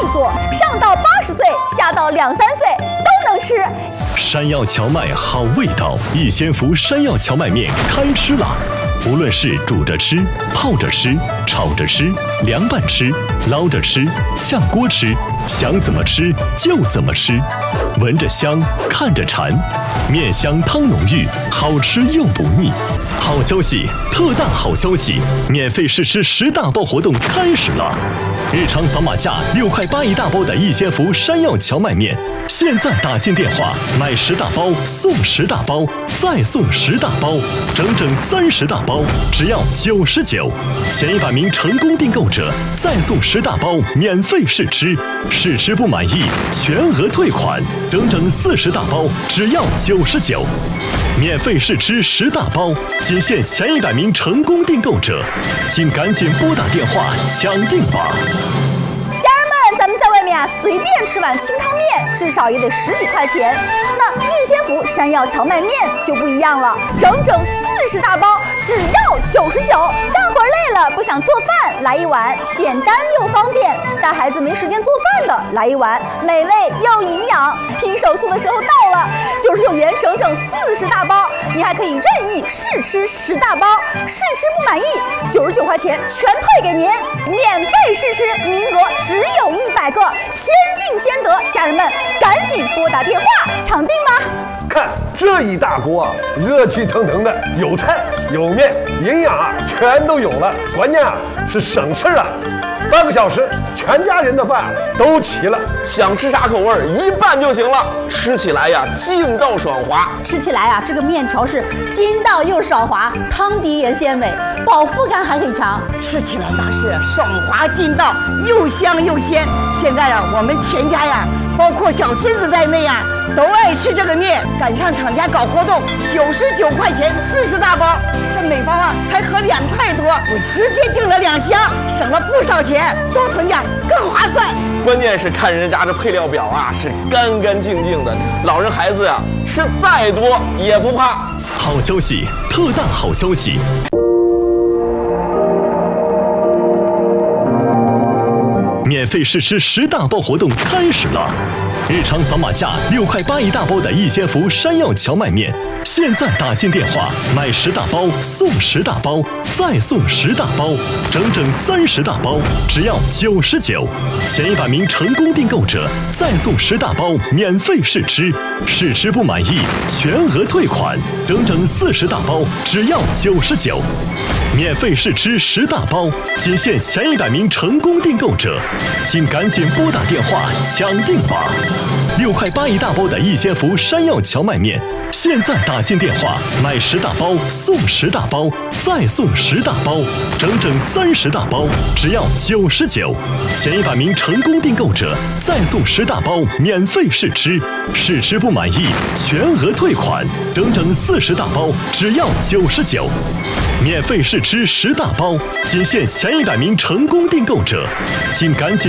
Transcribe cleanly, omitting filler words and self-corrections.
一做，上到80岁，下到2、3岁都能吃。 山药荞麦好味道，逸仙福山药荞麦面开吃了。无论是煮着吃、泡着吃、炒着吃、凉拌吃、捞着吃、炝锅吃，想怎么吃就怎么吃。闻着香，看着馋，面香汤浓郁，好吃又不腻。好消息，特大好消息！免费试吃10大包活动开始了。日常扫码价6块8一大包的逸仙福山药荞麦面，现在打进电话买10大包送10大包，再送10大包，整整30大包，只要99。前100名成功订购者再送10大包免费试吃，试吃不满意全额退款，整整40大包，只要99。免费试吃10大包，仅限前100名成功订购者，请赶紧拨打电话抢订吧！ 家人们，咱们在外面啊，随便吃碗清汤面，至少也得10几块钱。那逸仙福山药荞麦面就不一样了，整整40大包，只要99。干活累了不想做饭，来一碗简单又方便；带孩子没时间做饭的，来一碗美味又营养。拼手速的时候到了，99元整整40大包，你还可以任意试吃10大包，试吃不满意，99块钱全退给您，免费试吃，名额只有100个，先定先得。家人们，赶紧拨打电话抢订吧！ 看这一大锅啊，热气腾腾的，有菜有面，营养啊全都有了，关键啊是省事啊。半个小时，全家人的饭都齐了。 想吃啥口味一拌就行了，吃起来呀劲道爽滑。 吃起来啊，这个面条是筋道又少滑，汤底也鲜美，饱腹感还很强。 吃起来那是爽滑劲道，又香又鲜。现在啊，我们全家呀，包括小孙子在内呀，都爱吃这个面。赶上厂家搞活动，99块钱40大包，这每包啊才合2块多，我直接订了2箱，省了不少钱，多囤点更划算。 关键是看人家这配料表啊，是干干净净的，老人孩子呀吃再多也不怕。 好消息，特大好消息！免费试吃10大包活动开始了。日常扫码价6块8一大包的逸仙福山药荞麦面，现在打进电话买10大包送10大包，再送10大包，整整30大包，只要99。前100名成功订购者再送10大包免费试吃，试吃不满意全额退款，整整40大包，只要99。免费试吃10大包，仅限前100名成功订购者，请赶紧拨打电话抢订吧！6块8一大包的逸仙福山药荞麦面，现在打进电话买10大包送10大包，再送10大包，整整30大包，只要99。前100名成功订购者再送10大包免费试吃，试吃不满意全额退款，整整40大包，只要99。免费试吃10大包，仅限前100名成功订购者，请赶紧